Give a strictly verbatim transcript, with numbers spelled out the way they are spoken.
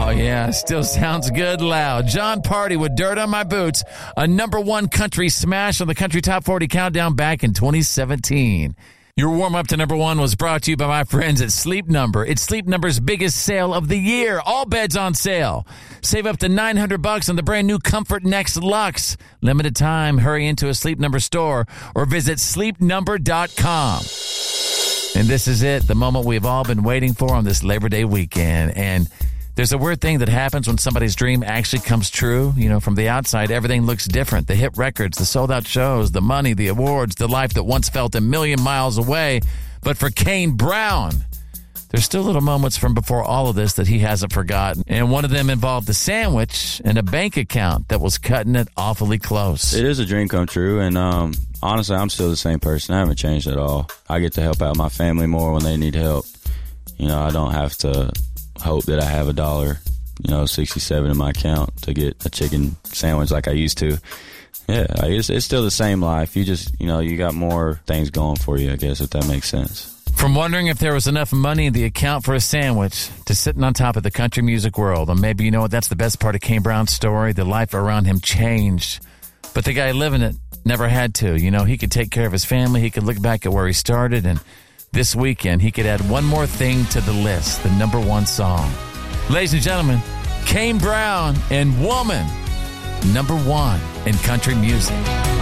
Oh, yeah, still sounds good loud. John Party with Dirt on My Boots, a number one country smash on the Country Top forty Countdown back in twenty seventeen. Your warm-up to number one was brought to you by my friends at Sleep Number. It's Sleep Number's biggest sale of the year. All beds on sale. Save up to nine hundred bucks on the brand new Comfort Next Luxe. Limited time. Hurry into a Sleep Number store or visit sleep number dot com. And this is it, the moment we've all been waiting for on this Labor Day weekend. And there's a weird thing that happens when somebody's dream actually comes true. You know, from the outside, everything looks different. The hit records, the sold-out shows, the money, the awards, the life that once felt a million miles away. But for Kane Brown, there's still little moments from before all of this that he hasn't forgotten. And one of them involved a sandwich and a bank account that was cutting it awfully close. It is a dream come true, and um, honestly, I'm still the same person. I haven't changed at all. I get to help out my family more when they need help. You know, I don't have to hope that I have a dollar, you know, sixty-seven in my account to get a chicken sandwich like I used to. Yeah, it's, it's still the same life. You just, you know, you got more things going for you, I guess, if that makes sense. From wondering if there was enough money in the account for a sandwich to sitting on top of the country music world. And maybe, you know what, that's the best part of Kane Brown's story. The life around him changed. But the guy living it never had to. You know, he could take care of his family. He could look back at where he started. And this weekend, he could add one more thing to the list, the number one song. Ladies and gentlemen, Kane Brown and Woman, number one in country music.